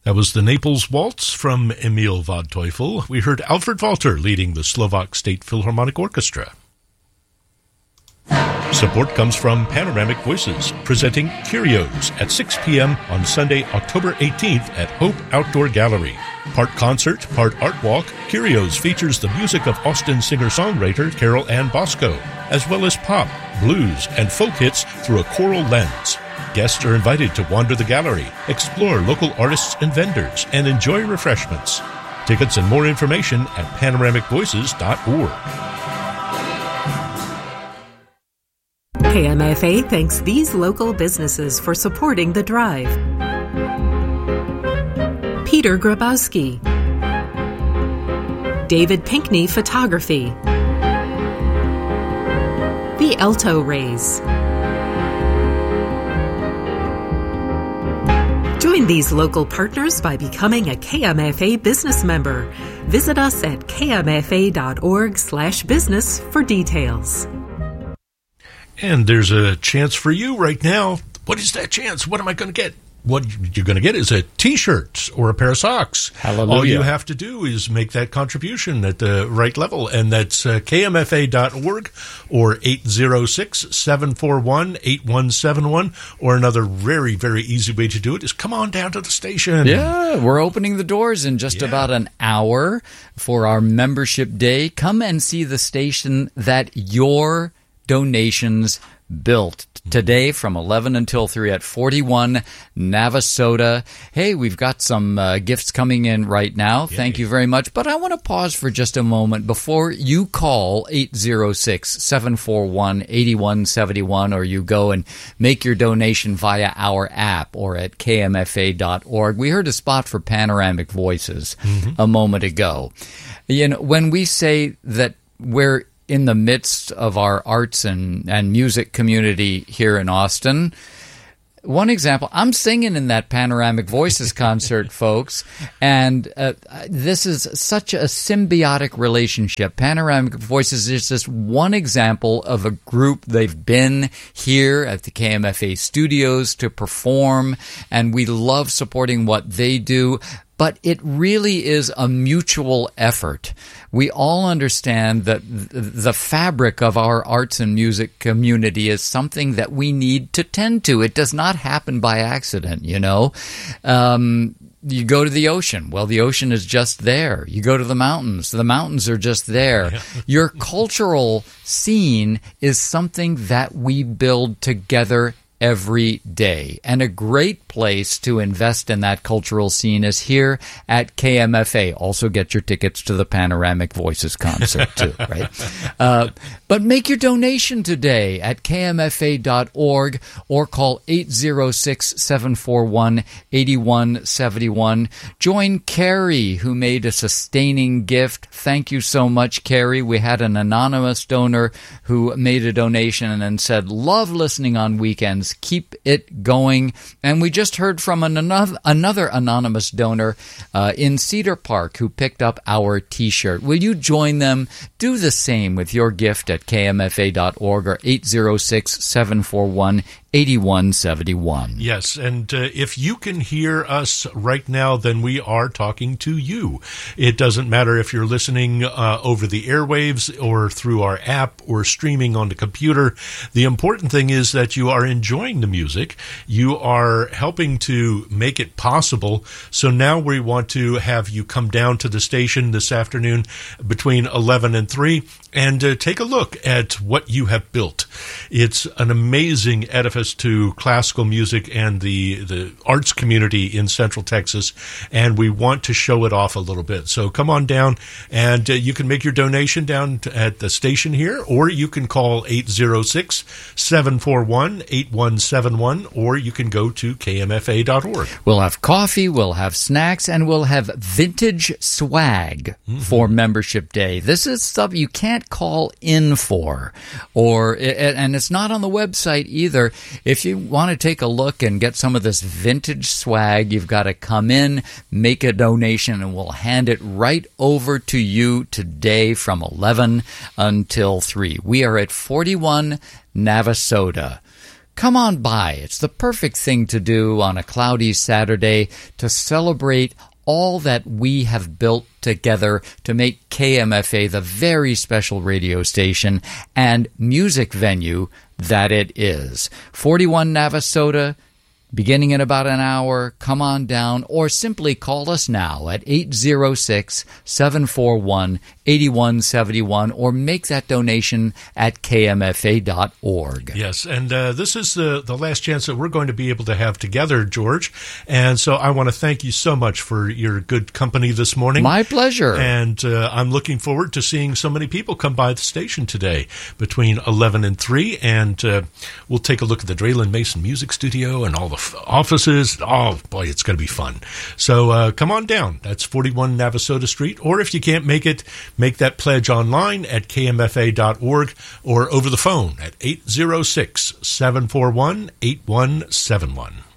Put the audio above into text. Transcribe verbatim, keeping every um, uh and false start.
That was the Naples Waltz from Emil Waldteufel. We heard Alfred Walter leading the Slovak State Philharmonic Orchestra. Support comes from Panoramic Voices, presenting Curios at six p.m. on Sunday, October eighteenth at Hope Outdoor Gallery. Part concert, part art walk, Curios features the music of Austin singer-songwriter Carol Ann Bosco, as well as pop, blues, and folk hits through a choral lens. Guests are invited to wander the gallery, explore local artists and vendors, and enjoy refreshments. Tickets and more information at panoramic voices dot org. K M F A thanks these local businesses for supporting The Drive. Peter Grabowski, David Pinkney Photography, The Alto Rays. Join these local partners by becoming a K M F A business member. Visit us at k m f a dot org slash business for details. And there's a chance for you right now. What is that chance? What am I going to get? What you're going to get is a T-shirt or a pair of socks. Hallelujah. All you have to do is make that contribution at the right level, and that's uh, k m f a dot org or eight zero six, seven four one, eight one seven one, or another very, very easy way to do it is come on down to the station. Yeah, we're opening the doors in just Yeah. about an hour for our membership day. Come and see the station that your donations built today from eleven until three at forty-one Navasota. Hey, we've got some uh, gifts coming in right now. Yay. Thank you very much. But I want to pause for just a moment before you call eight zero six, seven four one, eight one seven one, or you go and make your donation via our app or at k m f a dot org. We heard a spot for Panoramic Voices mm-hmm. a moment ago. You know, when we say that we're in the midst of our arts and, and music community here in Austin, one example, I'm singing in that Panoramic Voices concert, folks, and uh, this is such a symbiotic relationship. Panoramic Voices is just one example of a group. They've been here at the K M F A studios to perform, and we love supporting what they do. But it really is a mutual effort. We all understand that the fabric of our arts and music community is something that we need to tend to. It does not happen by accident, you know. Um, you go to the ocean. Well, the ocean is just there. You go to the mountains. The mountains are just there. Your cultural scene is something that we build together every day. And a great place to invest in that cultural scene is here at K M F A. Also get your tickets to the Panoramic Voices concert too, right? Uh, but make your donation today at k m f a dot org or call eight zero six, seven four one, eight one seven one. Join Carrie, who made a sustaining gift. Thank you so much, Carrie. We had an anonymous donor who made a donation and said, love listening on weekends. Keep it going. And we just heard from an another, another anonymous donor uh, in Cedar Park who picked up our T-shirt. Will you join them? Do the same with your gift at k m f a dot org or eight zero six, seven four one, eight one seven one. Yes, and uh, if you can hear us right now, then we are talking to you. It doesn't matter if you're listening uh, over the airwaves or through our app or streaming on the computer. The important thing is that you are enjoying the music. You are helping to make it possible. So now we want to have you come down to the station this afternoon between eleven and three and uh, take a look at what you have built. It's an amazing edifice to classical music and the, the arts community in Central Texas, and we want to show it off a little bit. So come on down, and uh, you can make your donation down to, at the station here, or you can call eight zero six, seven four one, eight one seven one, or you can go to k m f a dot org. We'll have coffee, we'll have snacks, and we'll have vintage swag mm-hmm. for Membership Day. This is stuff you can't call in for, or and it's not on the website either. If you want to take a look and get some of this vintage swag, you've got to come in, make a donation, and we'll hand it right over to you today from eleven until three. We are at forty-one Navasota. come on by. It's the perfect thing to do on a cloudy Saturday to celebrate all that we have built together to make K M F A the very special radio station and music venue that it is. forty-one Navasota, beginning in about an hour. Come on down, or simply call us now at eight zero six, seven four one, eight one seven one, or make that donation at k m f a dot org. Yes, and uh, this is the, the last chance that we're going to be able to have together, George. And so I want to thank you so much for your good company this morning. My pleasure. And uh, I'm looking forward to seeing so many people come by the station today between eleven and three. And uh, we'll take a look at the Draylen Mason Music Studio and all the f- offices. Oh, boy, it's going to be fun. So uh, come on down. That's forty-one Navasota Street. Or if you can't make it, make that pledge online at k m f a dot org or over the phone at eight zero six, seven four one, eight one seven one.